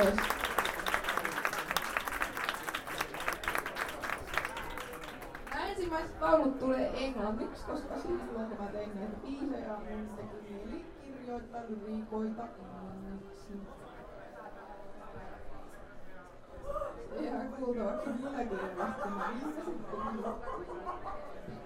Kiitos. Nämä ensimmäiset laulut tulee englanniksi, koska silloin kun mä tein näitä biisejä, niin teki mieli kirjoittaa lyriikoita englanniksi. Se jää kuultavaksi minäkin vasta, mä viimesin kun loppuun.